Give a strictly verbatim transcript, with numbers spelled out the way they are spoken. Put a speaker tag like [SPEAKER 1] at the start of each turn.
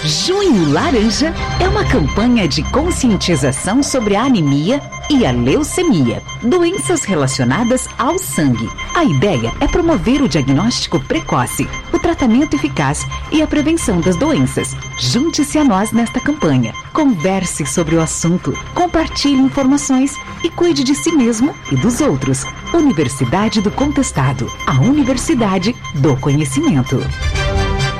[SPEAKER 1] Junho Laranja é uma campanha de conscientização sobre a anemia e a leucemia, doenças relacionadas ao sangue. A ideia é promover o diagnóstico precoce, o tratamento eficaz e a prevenção das doenças. Junte-se a nós nesta campanha. Converse sobre o assunto, compartilhe informações e cuide de si mesmo e dos outros. Universidade do Contestado, a Universidade do Conhecimento.